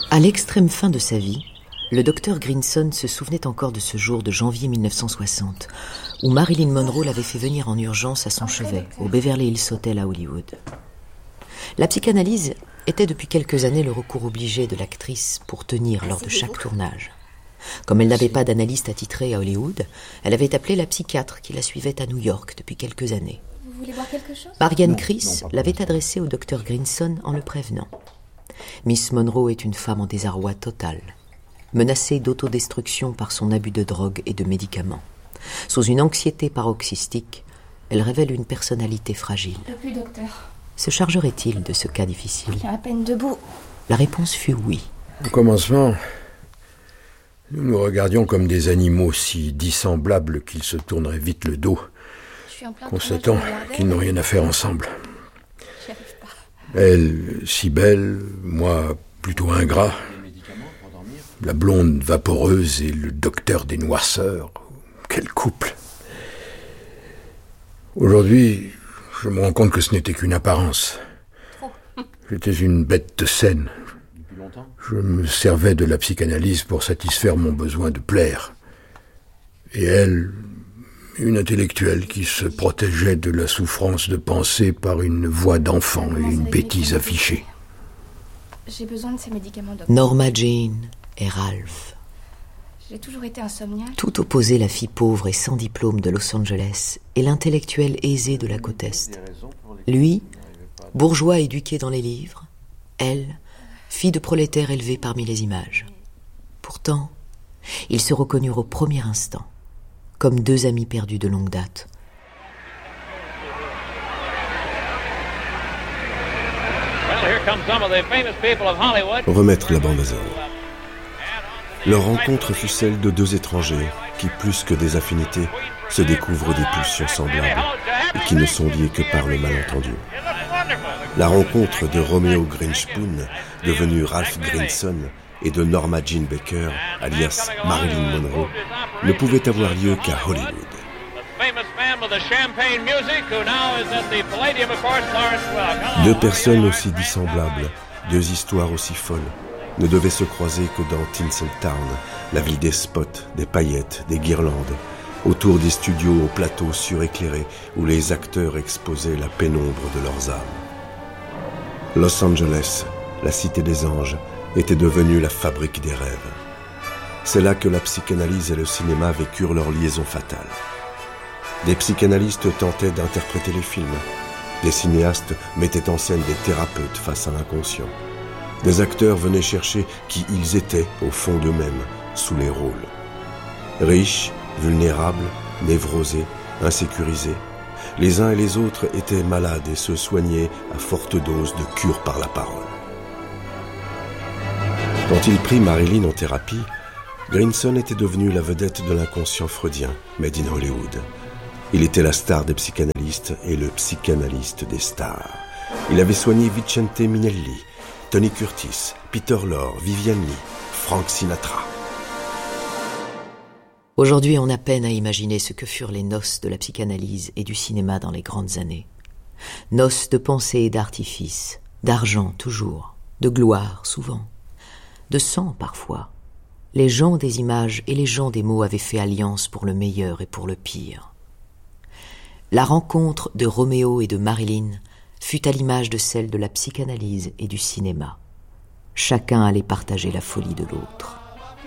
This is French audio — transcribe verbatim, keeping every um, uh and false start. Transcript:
À l'extrême fin de sa vie, le docteur Grinson se souvenait encore de ce jour de janvier mille neuf cent soixante, où Marilyn Monroe l'avait fait venir en urgence à son chevet, au Beverly Hills Hotel à Hollywood. La psychanalyse était depuis quelques années le recours obligé de l'actrice pour tenir lors de chaque tournage. Comme elle n'avait pas d'analyste attitré à Hollywood, elle avait appelé la psychiatre qui la suivait à New York depuis quelques années. Vous voulez boire quelque chose ? Marianne Chris l'avait adressée au docteur Grinson en le prévenant. Miss Monroe est une femme en désarroi total, menacée d'autodestruction par son abus de drogue et de médicaments. Sous une anxiété paroxystique, elle révèle une personnalité fragile. Depuis, docteur. Se chargerait-il de ce cas difficile ? Je suis à peine debout. La réponse fut oui. Au commencement, nous nous regardions comme des animaux si dissemblables qu'ils se tourneraient vite le dos, constatant qu'ils n'ont rien à faire ensemble. J'y arrive pas. Elle, si belle, moi, plutôt ingrat. La blonde vaporeuse et le docteur des noirceurs. Quel couple! Aujourd'hui, je me rends compte que ce n'était qu'une apparence. J'étais une bête de scène. Je me servais de la psychanalyse pour satisfaire mon besoin de plaire. Et elle, une intellectuelle qui se protégeait de la souffrance de penser par une voix d'enfant et une bêtise affichée. J'ai besoin de ces médicaments, docteur. Norma Jean et Ralph. J'ai toujours été insomniaque. Tout opposé la fille pauvre et sans diplôme de Los Angeles et l'intellectuel aisé de la côte Est. Lui, bourgeois éduqué dans les livres. Elle, fille de prolétaire élevée parmi les images. Pourtant, ils se reconnurent au premier instant, comme deux amis perdus de longue date. Remettre la bande à zéro. Leur rencontre fut celle de deux étrangers qui, plus que des affinités, se découvrent des pulsions semblables et qui ne sont liés que par le malentendu. La rencontre de Romeo Grinchpoon, devenu Ralph Grinson, et de Norma Jean Baker, alias Marilyn Monroe, ne pouvait avoir lieu qu'à Hollywood. Deux personnes aussi dissemblables, deux histoires aussi folles, ne devaient se croiser que dans Tinseltown, la ville des spots, des paillettes, des guirlandes, autour des studios aux plateaux suréclairés où les acteurs exposaient la pénombre de leurs âmes. Los Angeles, la cité des anges, était devenue la fabrique des rêves. C'est là que la psychanalyse et le cinéma vécurent leur liaison fatale. Des psychanalystes tentaient d'interpréter les films. Des cinéastes mettaient en scène des thérapeutes face à l'inconscient. Des acteurs venaient chercher qui ils étaient au fond d'eux-mêmes, sous les rôles. Riches, vulnérables, névrosés, insécurisés, les uns et les autres étaient malades et se soignaient à forte dose de cure par la parole. Quand il prit Marilyn en thérapie, Grinson était devenu la vedette de l'inconscient freudien, made in Hollywood. Il était la star des psychanalystes et le psychanalyste des stars. Il avait soigné Vicente Minelli, Tony Curtis, Peter Lorre, Vivian Leigh, Frank Sinatra. Aujourd'hui, on a peine à imaginer ce que furent les noces de la psychanalyse et du cinéma dans les grandes années. Noces de pensée et d'artifice, d'argent toujours, de gloire souvent, de sang parfois. Les gens des images et les gens des mots avaient fait alliance pour le meilleur et pour le pire. La rencontre de Roméo et de Marilyn fut à l'image de celle de la psychanalyse et du cinéma. Chacun allait partager la folie de l'autre.